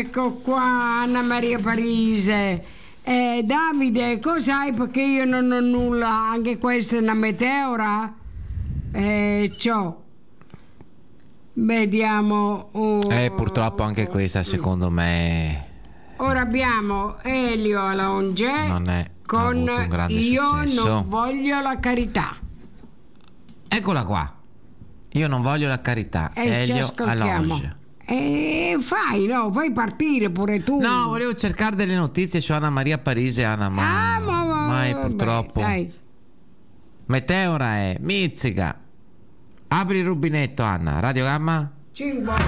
Ecco qua Anna Maria Parise. Davide, cos'hai? Perché io non ho nulla. Anche questa è una meteora? Ciò. Vediamo. Purtroppo anche questa secondo me Ora abbiamo Elio Alonge non è con avuto un grande Io successo. non voglio la carità. Eccola qua. Io non voglio la carità. Ci Elio ascoltiamo. Alonge. Fai partire pure tu. No, volevo cercare delle notizie su Anna Maria Parise, Anna, mai purtroppo. Dai. Meteora è Mizzica. Apri il rubinetto, Anna. Radio Gamma. Cimbo.